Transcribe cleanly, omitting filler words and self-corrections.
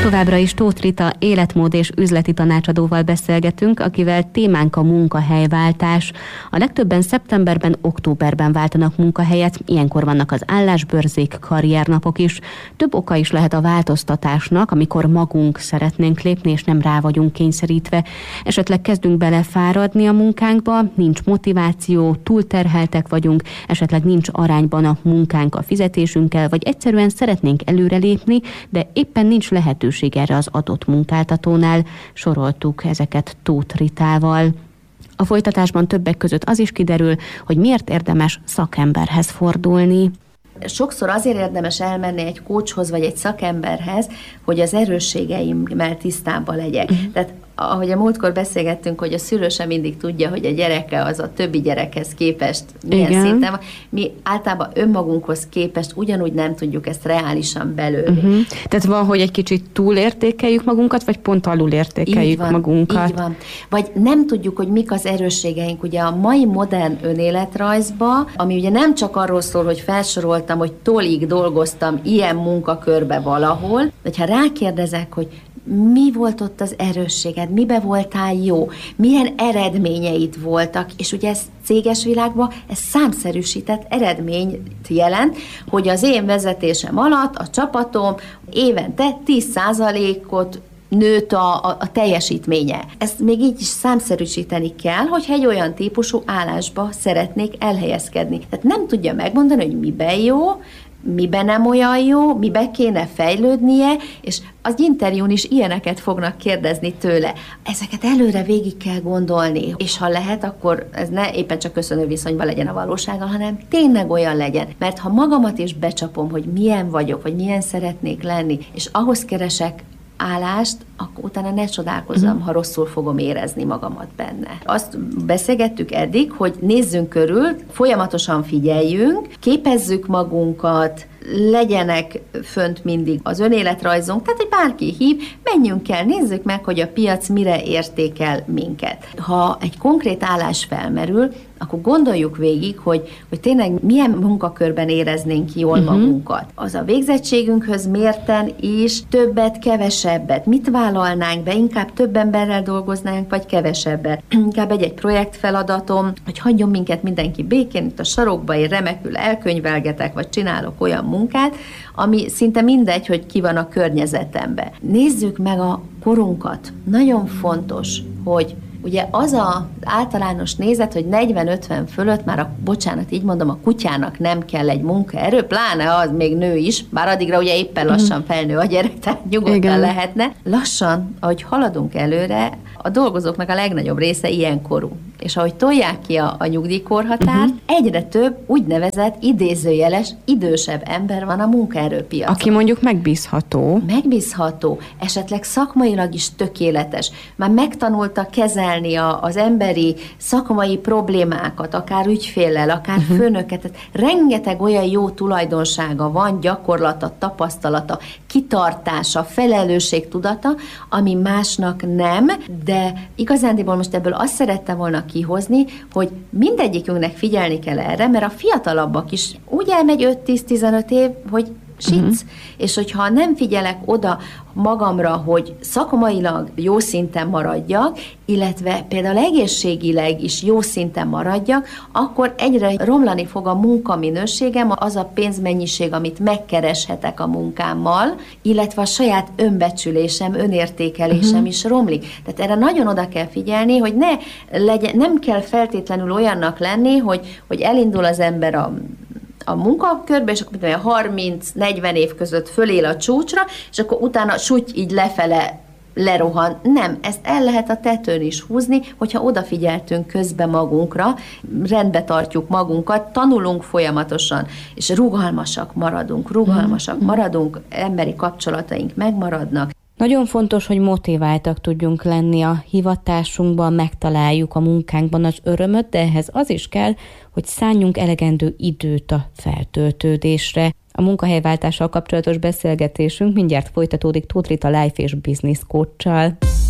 Továbbra is Tóth Rita életmód és üzleti tanácsadóval beszélgetünk, akivel témánk a munkahelyváltás. A legtöbben szeptemberben, októberben váltanak munkahelyet, ilyenkor vannak az állásbörzék, karriernapok is. Több oka is lehet a változtatásnak, amikor magunk szeretnénk lépni, és nem rá vagyunk kényszerítve. Esetleg kezdünk belefáradni a munkánkba, nincs motiváció, túlterheltek vagyunk, esetleg nincs arányban a munkánk a fizetésünkkel, vagy egyszerűen szeretnénk előrelépni, de éppen nincs lehetőség erre az adott munkáltatónál. Soroltuk ezeket Tóth Ritával. A folytatásban többek között az is kiderül, hogy miért érdemes szakemberhez fordulni. Sokszor azért érdemes elmenni egy coachhoz vagy egy szakemberhez, hogy az erősségeimmel tisztában legyek. Tehát ahogy a múltkor beszélgettünk, hogy a szülő sem mindig tudja, hogy a gyereke az a többi gyerekhez képest milyen szinten van. Mi általában önmagunkhoz képest ugyanúgy nem tudjuk ezt reálisan belőni. Tehát van, hogy egy kicsit túlértékeljük magunkat, vagy pont alulértékeljük magunkat. Így van. Vagy nem tudjuk, hogy mik az erősségeink. Ugye a mai modern önéletrajzba, ami ugye nem csak arról szól, hogy felsoroltam, hogy tolig dolgoztam ilyen munkakörbe valahol, vagy ha rákérdezek, hogy mi volt ott az erősséged, mibe voltál jó, milyen eredményeid voltak, és ugye ez céges világban, ez számszerűsített eredményt jelent, hogy az én vezetésem alatt a csapatom évente 10%-ot nőtt a teljesítménye. Ezt még így is számszerűsíteni kell, hogyha egy olyan típusú állásba szeretnék elhelyezkedni. Tehát nem tudja megmondani, hogy miben jó, miben nem olyan jó, miben kéne fejlődnie, és az interjún is ilyeneket fognak kérdezni tőle. Ezeket előre végig kell gondolni, és ha lehet, akkor ez ne éppen csak köszönő viszonyban legyen a valósággal, hanem tényleg olyan legyen. Mert ha magamat is becsapom, hogy milyen vagyok, vagy milyen szeretnék lenni, és ahhoz keresek állást, akkor utána ne csodálkozzam, ha rosszul fogom érezni magamat benne. Azt beszélgettük eddig, hogy nézzünk körül, folyamatosan figyeljünk, képezzük magunkat, legyenek fönt mindig az önéletrajzunk, tehát, hogy bárki hív, menjünk el, nézzük meg, hogy a piac mire értékel minket. Ha egy konkrét állás felmerül, akkor gondoljuk végig, hogy tényleg milyen munkakörben éreznénk jól magunkat. Az a végzettségünkhöz mérten is többet, kevesebbet. Mit vállalnánk be? Inkább több emberrel dolgoznánk, vagy kevesebbet? Inkább egy projektfeladatom, hogy hagyjon minket mindenki békén, itt a sarokba én remekül elkönyvelgetek, vagy csinálok olyan munkát, ami szinte mindegy, hogy ki van a környezetemben. Nézzük meg a korunkat. Nagyon fontos, hogy ugye az az általános nézet, hogy 40-50 fölött már bocsánat, így mondom, a kutyának nem kell egy munkaerő, pláne az még nő is, bár addigra ugye éppen lassan felnő a gyerek, tehát nyugodtan lehetne. Lassan, ahogy haladunk előre, a dolgozóknak a legnagyobb része ilyen korú. És ahogy tolják ki a nyugdíjkorhatárt, egyre több úgynevezett idézőjeles, idősebb ember van a munkaerőpiacon. Aki mondjuk megbízható. Megbízható, esetleg szakmailag is tökéletes. Már megtanulta kezelni az emberi szakmai problémákat, akár ügyféllel, akár főnöket. Rengeteg olyan jó tulajdonsága van, gyakorlata, tapasztalata, kitartása, felelősségtudata, ami másnak nem, de igazándiból most ebből azt szerettem volna kihozni, hogy mindegyikünknek figyelni kell erre, mert a fiatalabbak is úgy elmegy 5-10-15 év, hogy sic, és hogyha nem figyelek oda magamra, hogy szakmailag jó szinten maradjak, illetve például egészségileg is jó szinten maradjak, akkor egyre romlani fog a munkaminőségem, az a pénzmennyiség, amit megkereshetek a munkámmal, illetve a saját önbecsülésem, önértékelésem is romlik. Tehát erre nagyon oda kell figyelni, hogy nem kell feltétlenül olyannak lenni, hogy elindul az ember a munkakörbe, és akkor 30-40 év között fölél a csúcsra, és akkor utána súgy így lefele lerohan. Nem, ezt el lehet a tetőn is húzni, hogyha odafigyeltünk közbe magunkra, rendbe tartjuk magunkat, tanulunk folyamatosan, és rugalmasak maradunk, emberi kapcsolataink megmaradnak. Nagyon fontos, hogy motiváltak tudjunk lenni a hivatásunkban, megtaláljuk a munkánkban az örömöt, de ehhez az is kell, hogy szálljunk elegendő időt a feltöltődésre. A munkahelyváltással kapcsolatos beszélgetésünk mindjárt folytatódik Tóth Rita life és business coach-csal.